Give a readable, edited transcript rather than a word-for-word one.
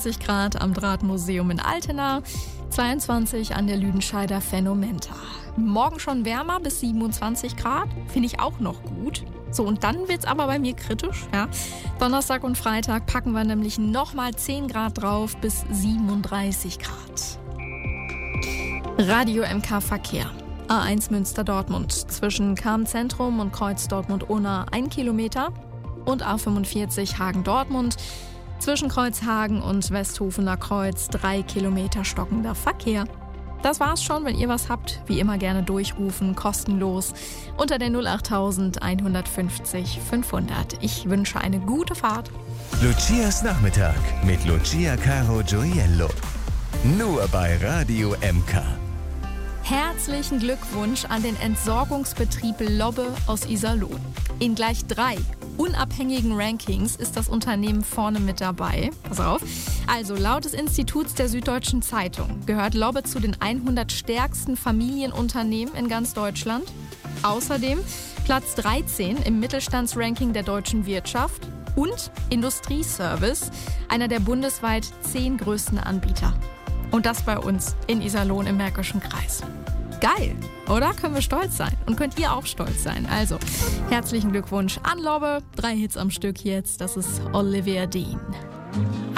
21 Grad am Drahtmuseum in Altena, 22 an der Lüdenscheider Phänomenta. Morgen schon wärmer bis 27 Grad, finde ich auch noch gut. So, und dann wird's aber bei mir kritisch. Ja. Donnerstag und Freitag packen wir nämlich nochmal 10 Grad drauf bis 37 Grad. Radio MK Verkehr. A1 Münster-Dortmund zwischen Cham-Zentrum und Kreuz Dortmund-Unna 1 Kilometer und A45 Hagen-Dortmund zwischen Kreuzhagen und Westhofener Kreuz 3 Kilometer stockender Verkehr. Das war's schon. Wenn ihr was habt, wie immer gerne durchrufen, kostenlos unter der 08000 150 500. Ich wünsche eine gute Fahrt. Lucias Nachmittag mit Lucia Caro Gioiello. Nur bei Radio MK. Herzlichen Glückwunsch an den Entsorgungsbetrieb Lobbe aus Iserlohn. In gleich 3 unabhängigen Rankings ist das Unternehmen vorne mit dabei. Pass auf. Also laut des Instituts der Süddeutschen Zeitung gehört Lobbe zu den 100 stärksten Familienunternehmen in ganz Deutschland. Außerdem Platz 13 im Mittelstandsranking der deutschen Wirtschaft und Industrieservice, einer der bundesweit 10 größten Anbieter. Und das bei uns in Iserlohn im Märkischen Kreis. Geil, oder? Können wir stolz sein. Und könnt ihr auch stolz sein. Also, herzlichen Glückwunsch an Lobbe. 3 Hits am Stück jetzt. Das ist Olivia Dean.